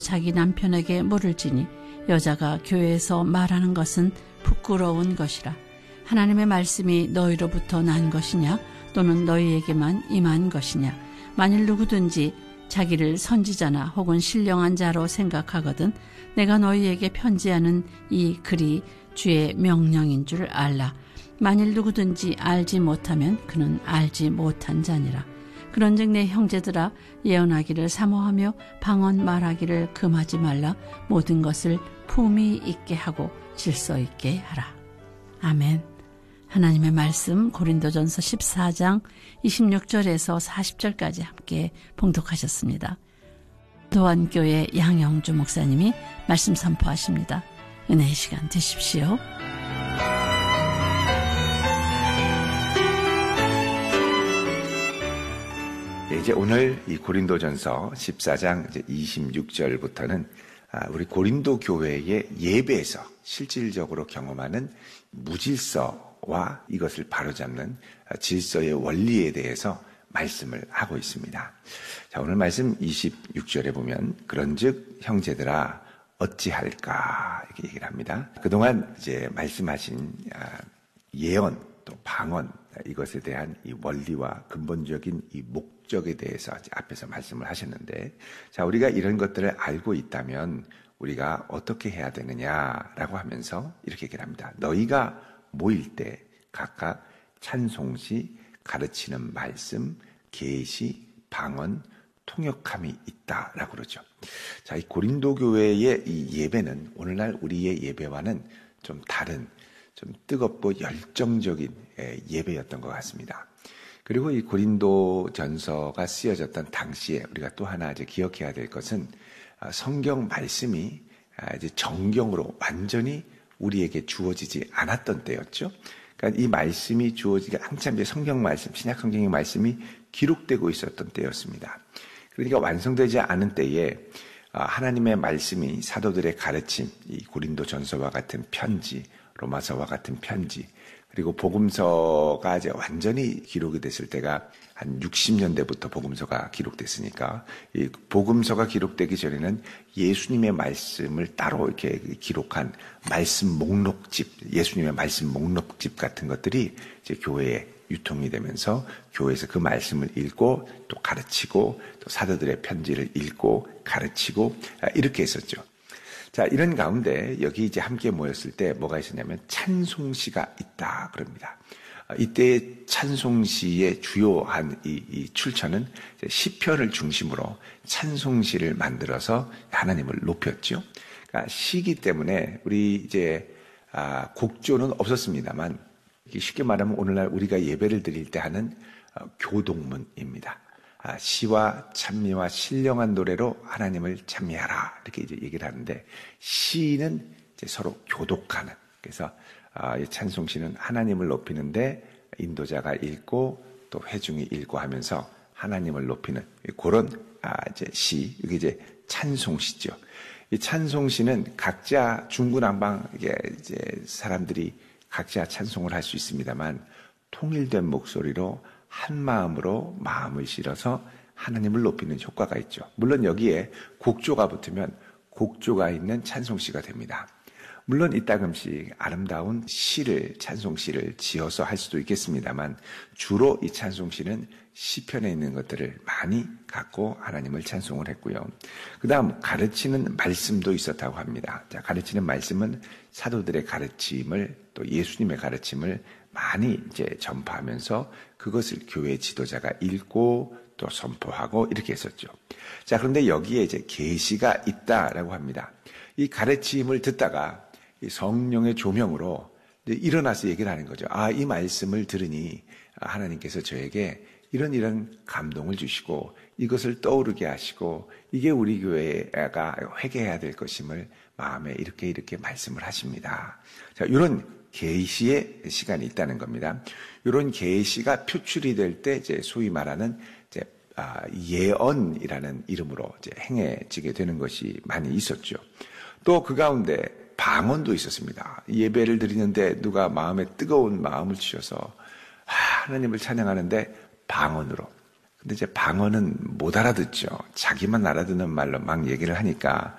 자기 남편에게 물을 지니 여자가 교회에서 말하는 것은 부끄러운 것이라. 하나님의 말씀이 너희로부터 난 것이냐 또는 너희에게만 임한 것이냐. 만일 누구든지 자기를 선지자나 혹은 신령한 자로 생각하거든 내가 너희에게 편지하는 이 글이 주의 명령인 줄 알라. 만일 누구든지 알지 못하면 그는 알지 못한 자니라. 그런즉 내 형제들아 예언하기를 사모하며 방언 말하기를 금하지 말라. 모든 것을 품위 있게 하고 질서 있게 하라. 아멘. 하나님의 말씀 고린도전서 14장 26절에서 40절까지 함께 봉독하셨습니다. 도안교회 양영주 목사님이 말씀 선포하십니다. 은혜의 시간 되십시오. 이제 오늘 이 고린도전서 14장 26절부터는 우리 고린도 교회의 예배에서 실질적으로 경험하는 무질서와 이것을 바로잡는 질서의 원리에 대해서 말씀을 하고 있습니다. 자, 오늘 말씀 26절에 보면 그런즉 형제들아 어찌할까 이렇게 얘기를 합니다. 그동안 이제 말씀하신 예언 또 방언 이것에 대한 이 원리와 근본적인 이 목적에 대해서 앞에서 말씀을 하셨는데, 자, 우리가 이런 것들을 알고 있다면 우리가 어떻게 해야 되느냐라고 하면서 이렇게 얘기를 합니다. 너희가 모일 때 각각 찬송시, 가르치는 말씀, 계시, 방언, 통역함이 있다라고 그러죠. 자, 이 고린도 교회의 이 예배는 오늘날 우리의 예배와는 좀 다른, 좀 뜨겁고 열정적인 예배였던 것 같습니다. 그리고 이 고린도 전서가 쓰여졌던 당시에 우리가 또 하나 이제 기억해야 될 것은 성경 말씀이 이제 정경으로 완전히 우리에게 주어지지 않았던 때였죠. 그러니까 이 말씀이 주어지기 한참 이제 성경 말씀, 신약 성경의 말씀이 기록되고 있었던 때였습니다. 그러니까 완성되지 않은 때에 하나님의 말씀이 사도들의 가르침, 이 고린도 전서와 같은 편지, 로마서와 같은 편지, 그리고 복음서가 이제 완전히 기록이 됐을 때가 한 60년대부터 복음서가 기록됐으니까 이 복음서가 기록되기 전에는 예수님의 말씀을 따로 이렇게 기록한 말씀 목록집, 예수님의 말씀 목록집 같은 것들이 이제 교회에 유통이 되면서 교회에서 그 말씀을 읽고 또 가르치고 또 사도들의 편지를 읽고 가르치고 이렇게 했었죠. 자, 이런 가운데 여기 이제 함께 모였을 때 뭐가 있었냐면 찬송시가 있다 그럽니다. 이때의 찬송시의 주요한 이 출처는 시편을 중심으로 찬송시를 만들어서 하나님을 높였죠. 그러니까 시기 때문에 우리 이제 곡조는 없었습니다만 쉽게 말하면 오늘날 우리가 예배를 드릴 때 하는 교동문입니다. 시와 찬미와 신령한 노래로 하나님을 찬미하라 이렇게 이제 얘기를 하는데, 시는 이제 서로 교독하는, 그래서 이 찬송시는 하나님을 높이는데 인도자가 읽고 또 회중이 읽고 하면서 하나님을 높이는 그런 이제 시, 이게 이제 찬송시죠. 이 찬송시는 각자 중구난방 이제 사람들이 각자 찬송을 할 수 있습니다만 통일된 목소리로 한 마음으로 마음을 실어서 하나님을 높이는 효과가 있죠. 물론 여기에 곡조가 붙으면 곡조가 있는 찬송시가 됩니다. 물론 이따금씩 아름다운 시를, 찬송시를 지어서 할 수도 있겠습니다만 주로 이 찬송시는 시편에 있는 것들을 많이 갖고 하나님을 찬송을 했고요. 그 다음 가르치는 말씀도 있었다고 합니다. 자, 가르치는 말씀은 사도들의 가르침을 또 예수님의 가르침을 많이 이제 전파하면서 그것을 교회 지도자가 읽고 또 선포하고 이렇게 했었죠. 자, 그런데 여기에 이제 계시가 있다라고 합니다. 이 가르침을 듣다가 이 성령의 조명으로 일어나서 얘기를 하는 거죠. 이 말씀을 들으니 하나님께서 저에게 이런 감동을 주시고 이것을 떠오르게 하시고 이게 우리 교회가 회개해야 될 것임을 마음에 이렇게 말씀을 하십니다. 자, 이런 계시의 시간이 있다는 겁니다. 이런 계시가 표출이 될 때 이제 소위 말하는 이제 예언이라는 이름으로 이제 행해지게 되는 것이 많이 있었죠. 또 그 가운데 방언도 있었습니다. 예배를 드리는데 누가 마음에 뜨거운 마음을 주셔서 하나님을 찬양하는데 방언으로, 근데 이제 방언은 못 알아듣죠. 자기만 알아듣는 말로 막 얘기를 하니까